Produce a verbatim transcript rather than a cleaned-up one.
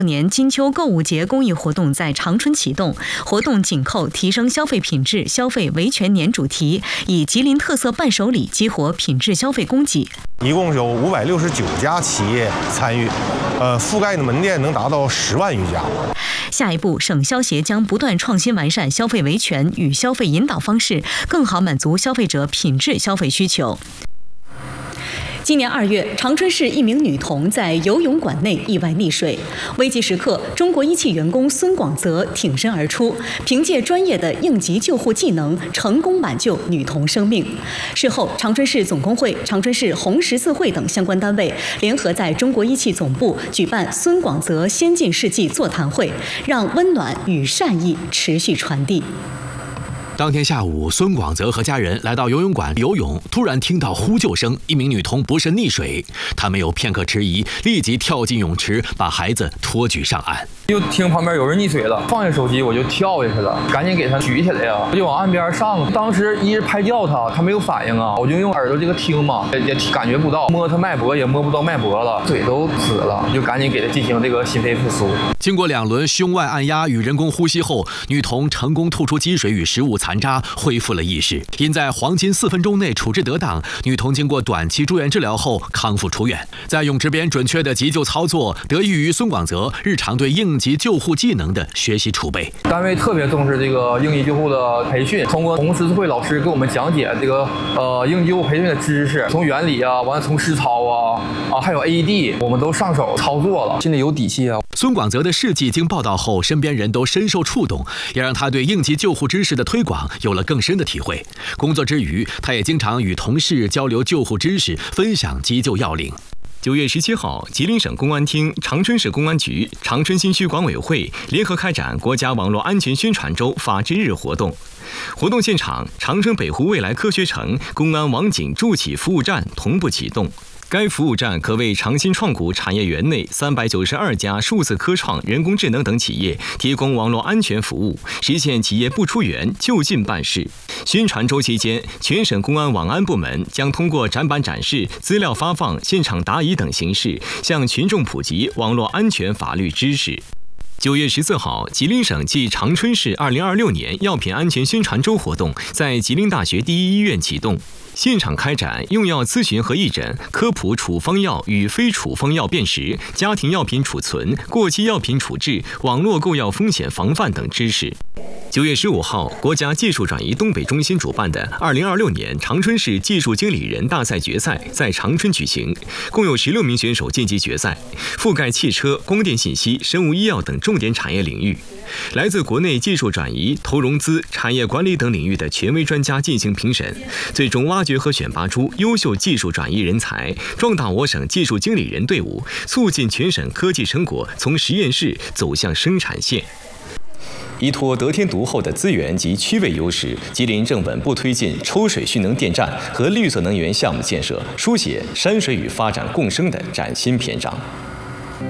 年金秋购物节公益活动在长春启动，活动紧扣提升消费品质、消费维权年主题，以吉林特色伴手礼激活品质消费供给。 一共有五百六十九家企业参与，呃，覆盖的门店能达到十万余家。 下一步，省消协将不断创新完善消费维权与消费引导方式，更好满足消费者品质消费需求。今年二月，长春市一名女童在游泳馆内意外溺水，危急时刻，中国一汽员工孙广泽挺身而出，凭借专业的应急救护技能，成功挽救女童生命。事后，长春市总工会、长春市红十字会等相关单位联合在中国一汽总部举办孙广泽先进事迹座谈会，让温暖与善意持续传递。 当天下午，孙广泽和家人来到游泳馆游泳，突然听到呼救声，一名女童不慎溺水。他没有片刻迟疑，立即跳进泳池，把孩子托举上岸。 就听旁边有人溺水了，放下手机我就跳下去了，赶紧给他举起来呀，我就往岸边上。当时一直拍叫他，他没有反应啊，我就用耳朵这个听嘛，也也感觉不到，摸他脉搏也摸不到脉搏了，嘴都死了，就赶紧给他进行这个心肺复苏。 经过两轮胸外按压与人工呼吸后，女童成功吐出积水与食物残渣，恢复了意识。因在黄金四分钟内处置得当，女童经过短期住院治疗后康复出院。在泳池边准确的急救操作，得益于孙广泽日常对应急救护技能的学习储备。 单位特别重视这个应急救护的培训，通过红十字会老师给我们讲解这个呃应急救护培训的知识，从原理啊，完了从实操啊啊还有 A E D， 我们都上手操作了，心里有底气啊。 孙广泽的事迹经报道后，身边人都深受触动，也让他对应急救护知识的推广有了更深的体会。工作之余，他也经常与同事交流救护知识，分享急救要领。 九月十七号，吉林省公安厅、长春市公安局、长春新区管委会联合开展国家网络安全宣传周法治日活动。活动现场，长春北湖未来科学城公安网警助企服务站同步启动。该服务站可为长新创谷产业园内三百九十二家数字科创、人工智能等企业提供网络安全服务，实现企业不出园就近办事。宣传周期间，全省公安网安部门将通过展板展示、资料发放、现场答疑等形式，向群众普及网络安全法律知识。九月十四号，吉林省暨长春市二零二六年药品安全宣传周活动在吉林大学第一医院启动。现场开展用药咨询和义诊、科普处方药与非处方药辨识、家庭药品储存、过期药品处置、网络购药风险防范等知识。九月十五号，国家技术转移东北中心主办的二零二六年长春市技术经理人大赛决赛在长春举行，共有十六名选手晋级决赛，覆盖汽车、光电信息、生物医药等重点产业领域。来自国内技术转移、投融资、产业管理等领域的权威专家进行评审，最终挖掘和选拔出优秀技术转移人才，壮大我省技术经理人队伍，促进全省科技成果从实验室走向生产线。依托得天独厚的资源及区位优势，吉林正稳步推进抽水蓄能电站和绿色能源项目建设，书写山水与发展共生的崭新篇章。